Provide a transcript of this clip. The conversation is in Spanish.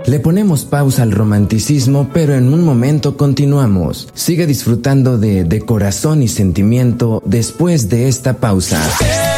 Le ponemos pausa al romanticismo, pero en un momento continuamos. Sigue disfrutando de Corazón y Sentimiento después de esta pausa.